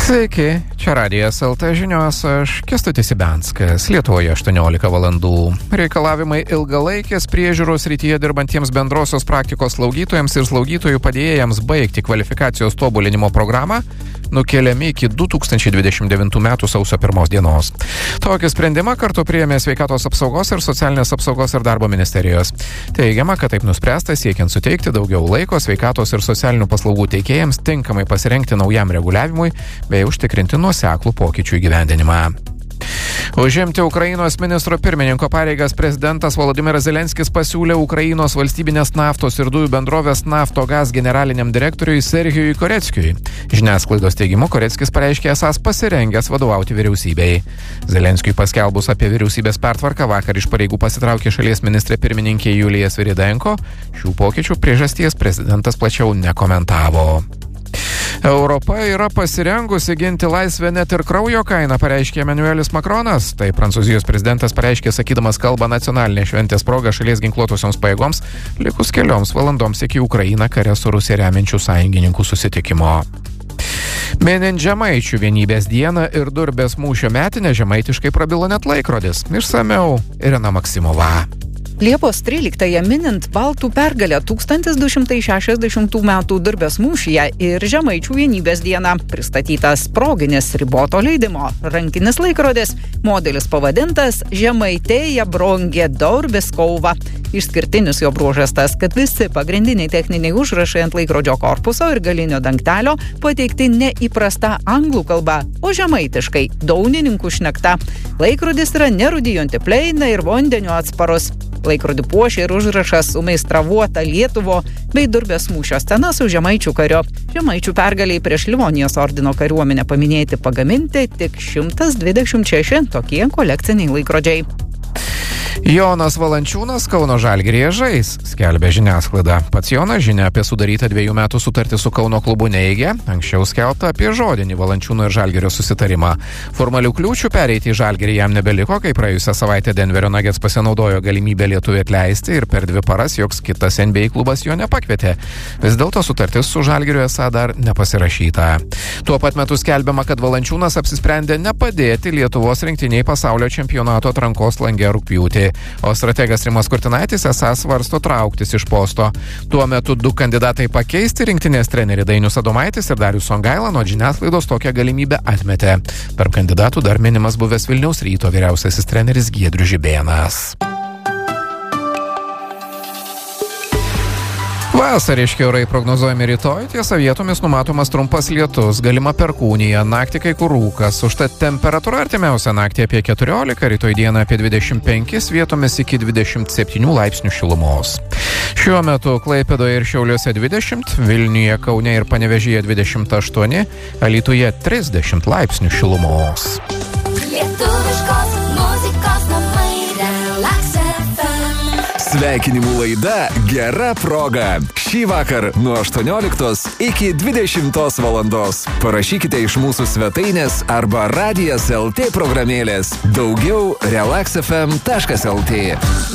Sveiki, čia Radijas LT žinios, aš Kęstutis Ibianskas, Lietuvoje 18 valandų. Reikalavimai ilgalaikės priežiūros rytyje dirbantiems bendrosios praktikos slaugytojams ir slaugytojų padėjėjams baigti kvalifikacijos tobulinimo programą nukeliami iki 2029 metų sausio 1 dienos. Tokį sprendimą kartu priėmė Sveikatos apsaugos ir socialinės apsaugos ir darbo ministerijos. Teigiama, kad taip nuspręsta siekiant suteikti daugiau laiko sveikatos ir socialinių paslaugų teikėjams tinkamai pasirengti naujam reguliavimui bei užtikrinti nuoseklų pokyčių įgyvendinimą. Užimti Ukrainos ministro pirmininko pareigas prezidentas Volodymyras Zelenskis pasiūlė Ukrainos valstybinės naftos ir dujų bendrovės Naftogaz generaliniam direktoriui Serhijui Koreckiui. Žiniasklaidos teigimu Koreckis pareiškė esąs pasirengęs vadovauti vyriausybei. Zelenskiui paskelbus apie vyriausybės pertvarką vakar iš pareigų pasitraukė šalies ministrė pirmininkė Julija Sviridenko. Šių pokyčių priežasties prezidentas plačiau nekomentavo. Europa yra pasirengusi ginti laisvę net ir kraujo kainą, pareiškė Emmanuelis Macronas. Tai Prancūzijos prezidentas pareiškė sakydamas kalbą nacionalinė šventės proga šalies ginkluotosioms pajėgoms, likus kelioms valandoms iki Ukrainą kare su Rusija remiančių sąjungininkų susitikimo. Minint Žemaičių vienybės dieną ir Durbės mūšio metinę, žemaitiškai prabilo net laikrodis. Išsamiau Irena Maksimova. Liepos 13-ąją minint baltų pergalę 1260 metų Durbės mūšyje ir Žemaičių vienybės dieną pristatytas proginis riboto leidimo rankinis laikrodis, modelis pavadintas Žemaitėja Brongė Durbės Kauva. Išskirtinis jo bruožas tas, kad visi pagrindiniai techniniai užrašai ant laikrodžio korpuso ir galinio dangtelio pateikti ne įprasta anglų kalba, o žemaitiškai, daunininkų šnekta. Laikrodis yra nerūdijanti pleina ir vandeniu atsparus. Laikrodį puošia ir užrašas sumeistravuota Lietuvo bei Durbės mūšio scena su žemaičių kariu. Žemaičių pergaliai prieš Livonijos ordino kariuomenę paminėti pagaminti tik 126 tokie kolekciniai laikrodžiai. Jonas Valančiūnas Kauno Žalgiryje žais, skelbė žiniasklaida. Pats Jonas žinia apie sudarytą 2 metų sutartį su Kauno klubu neigė, anksčiau skelbta apie žodinį Valančiūno ir Žalgirio susitarimą. Formalių kliūčių pereiti į Žalgirį jam nebeliko, kai praėjusią savaitę Denverio Nuggets pasinaudojo galimybę lietuvį atleisti ir per 2 paras joks kitas NBA klubas jo nepakvietė. Vis dėlto sutartis su Žalgiriu esą dar nepasirašyta. Tuo pat metu skelbiama, kad Valančiūnas apsisprendė nepadėti Lietuvos rinktiniai pasaulio čempionato atrankos lange rugpjūtį. O strategas Rimas Kurtinaitis esąs svarsto trauktis iš posto. Tuo metu 2 kandidatai pakeisti rinktinės trenerį Dainius Adomaitis ir Darius Songaila nuo žiniasklaidos tokią galimybę atmetė. Tarp kandidatų dar minimas buvęs Vilniaus Ryto vyriausiasis treneris Giedrius Žibėnas. Vasariški orai prognozuojami rytoj, tiesa vietomis numatomas trumpas lietus, galima perkūnija, naktį kai kur rūkas, užtat temperatūra artimiausią naktį apie 14, rytoj dieną apie 25, vietomis iki 27 laipsnių šilumos. Šiuo metu Klaipėdoje ir Šiauliuose 20, Vilniuje, Kaune ir Panevėžyje 28, Alytuje 30 laipsnių šilumos. Lietuviškos muzikos namai Relax FM. Sveikinimų laida Gera proga. Šį vakar nuo 18 iki 20 valandos. Parašykite iš mūsų svetainės arba Radijas LT programėlės. Daugiau relaxfm.lt.